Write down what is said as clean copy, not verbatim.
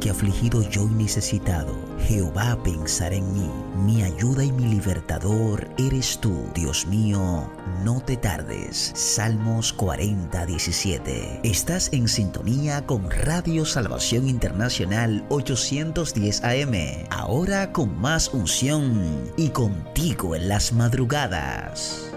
que afligido yo y necesitado, Jehová pensará en mí. Mi ayuda y mi libertador eres tú, Dios mío, no te tardes. Salmos 40:17. Estás en sintonía con Radio Salvación Internacional 810 AM. Ahora con más unción y contigo en las madrugadas.